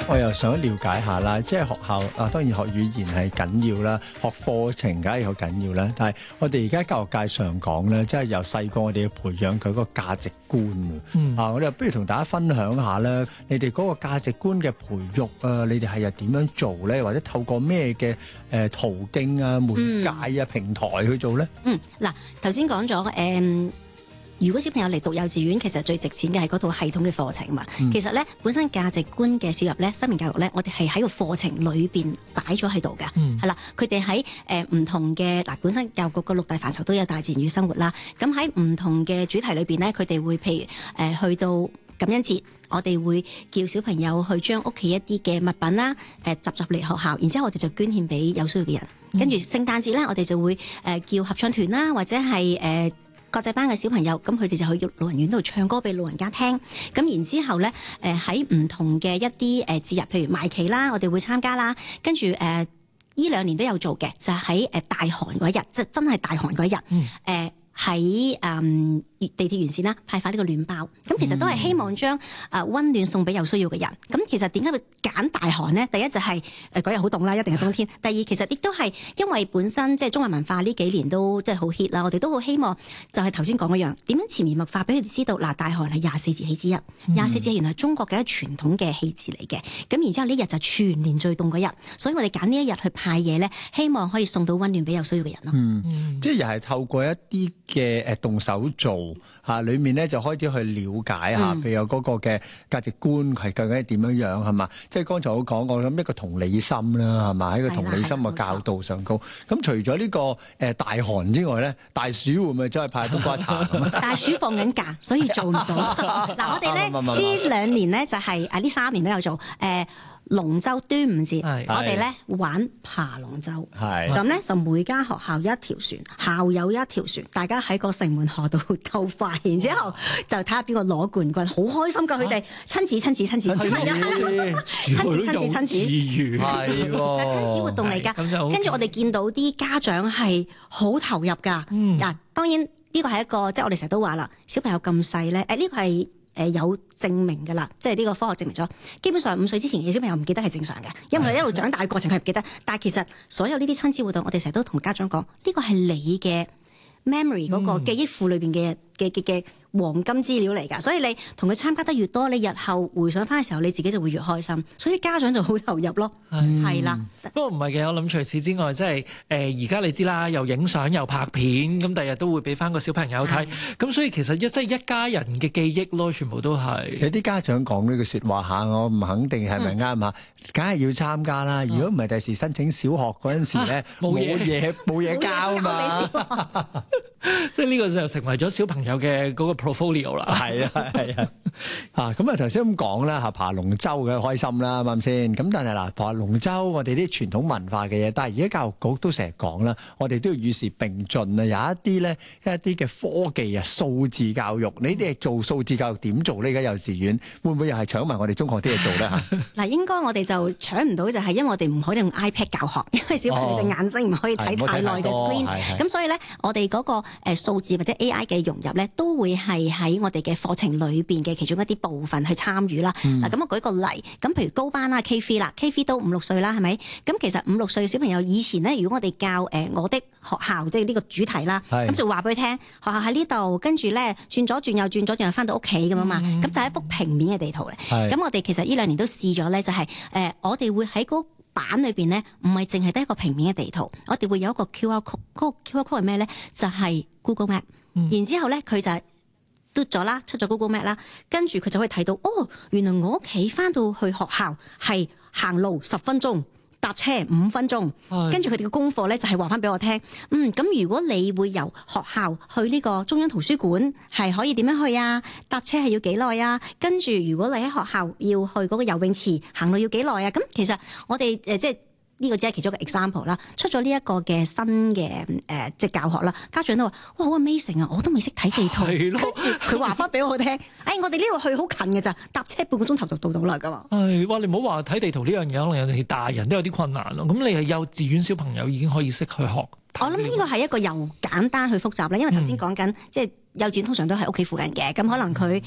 我又想了解下啦，即係學校啊，當然學語言係緊要啦，學課程梗係好緊要啦。但係我哋而家教育界上講咧，即係由細個我哋要培養佢嗰個價值觀我哋不如同大家分享下咧，你哋嗰個價值觀嘅培育啊，你哋係又點樣做咧？或者透過咩嘅途徑啊、媒介啊、平台去做咧？ 嗱，頭先講咗如果小朋友嚟讀幼稚園，其實最值錢嘅係嗰套系統嘅課程嘛。其實咧，本身價值觀嘅涉入咧，生命教育咧，我哋係喺個課程裏邊擺咗喺度嘅，係啦。佢哋喺唔同嘅本身教育局個六大範疇都有大自然與生活啦。咁喺唔同嘅主題裏邊咧，佢哋會譬如去到感恩節，我哋會叫小朋友去將屋企一啲嘅物品啦，集嚟學校，然之後我哋就捐獻俾有需要嘅人。跟住聖誕節咧，我哋就會叫合唱團啦，或者係國際班嘅小朋友，咁佢哋就去老人院度唱歌俾老人家聽。咁然之後咧，喺唔同嘅一啲節日，譬如賣旗啦，我哋會參加啦。跟住呢2年都有做嘅，就係喺大寒嗰日，即係真係大寒嗰日，喺地鐵沿線啦，派發呢個暖包。咁其實都係希望將溫暖送俾有需要嘅人。咁其實點解會揀大寒呢？第一就係嗰日好凍啦，一定係冬天。第二其實亦都係因為本身即係中華文化呢幾年都即係好 hit 啦。我哋都好希望就係頭先講嗰樣，點樣潛移默化俾佢哋知道嗱，大寒係24節氣之一，24節原來係中國嘅一個傳統嘅氣節嚟嘅。咁然之後呢日就全年最凍嗰日，所以我哋揀呢一日去派嘢咧，希望可以送到溫暖俾有需要嘅人咯。 即係又係透過一啲嘅動手做裏面咧就開始去了解下，譬如有嗰個嘅價值觀係究竟係點樣樣係嘛？即係剛才我講過咁一個同理心啦，係嘛？喺個同理心嘅教導上高。咁除咗呢個大寒之外咧，大暑會唔會真係派冬瓜茶咁啊？ 大暑放緊假，所以做唔到。嗱，我哋咧呢2年咧就係呢3年都有做龍舟端午節，我哋咧玩爬龍舟，咁咧就每間學校一條船，校友一條船，大家喺個城門河度鬥快，然之後就睇下邊個攞冠軍，好開心㗎！佢哋親子親子，係親子活動嚟㗎。跟住我哋見到啲家長係好投入㗎。嗱，當然呢個係一個即係我哋成日都話啦，小朋友咁細咧，呢個係有證明㗎啦，即係呢個科學證明咗，基本上5歲之前嘅小朋友唔記得係正常嘅，因為佢一路長大嘅過程佢唔記得。但係其實所有呢啲親子活動，我哋成日都同家長講，呢個係你嘅 memory 嗰個記憶庫裏邊嘅黃金資料嚟㗎，所以你同佢參加得越多，你日後回想翻嘅時候，你自己就會越開心，所以家長就好投入咯，係啦。 不過唔係嘅，我諗除此之外，即係而家你知啦，又影相又拍片，咁第日都會俾翻個小朋友睇，咁所以其實即係一家人嘅記憶咯，全部都係。有啲家長講呢句説話嚇，我唔肯定係咪啱嚇，梗係要參加啦。如果唔係第時申請小學嗰陣時咧，冇嘢交啊嘛。 即係呢個就成為咗小朋友嘅嗰個 portfolio 啦。 係啊，咁啊頭先咁講啦嚇，爬龍舟嘅開心啦，啱唔啱先？咁但係嗱，爬龍舟我哋啲傳統文化嘅嘢，但係而家教育局都成日講啦，我哋都要與時並進啊！有一啲嘅科技啊，數字教育，你哋做數字教育點做呢？而家幼稚園會唔會又係搶埋我哋中學啲嘢做咧嚇？ 嗱，應該我哋就搶唔到，就係因為我哋唔可以用 iPad 教學，因為小朋友隻眼睛唔可以睇太耐嘅 screen。咁所以咧，我哋嗰個數字或者 AI 嘅融入咧，都會係喺我哋嘅課程裏邊嘅其中一啲部分去參與啦。嗱，咁我舉個例，咁譬如高班啦 K3 啦 ，K3 都5、6歲啦，係咪？咁其實5、6歲嘅小朋友以前咧，如果我哋教我的學校即係呢個主題啦，咁就話俾佢聽，學校喺呢度，跟住咧轉左轉右轉左轉右翻到屋企咁啊嘛，咁就係一幅平面嘅地圖嚟。咁我哋其實呢2年都試咗咧，就係我哋會喺嗰版裏邊咧，唔係淨係得一個平面嘅地圖，我哋會有一個 QR code，嗰個 QR code 係咩咧？就係 Google Map。然之後咧，佢就嘟咗啦，出咗 Google Map 啦，跟住佢就可以睇到，原來我屋企翻到去學校係行路10分鐘，搭車5分鐘。跟住佢哋嘅功課咧就係話翻俾我聽，咁如果你會由學校去呢個中央圖書館，係可以點樣去啊？搭車係要幾耐啊？跟住如果你喺學校要去嗰個游泳池，行路要幾耐啊？咁其實我哋即係。呢個只係其中一個 example 啦，出咗呢一個嘅新嘅即係教學啦，家長都話：哇，好 amazing 啊！我都未識睇地圖，跟住佢話翻俾我聽，我哋呢度去好近嘅咋，搭車半個鐘頭就到啦㗎嘛。 哇！你唔好話睇地圖呢樣嘢，可能有陣時大人都有啲困難咯。咁你係幼稚園小朋友已經可以識去學。 我諗呢個係一個由簡單去複雜啦，因為頭先講緊即係幼稚園通常都喺屋企附近嘅，咁可能佢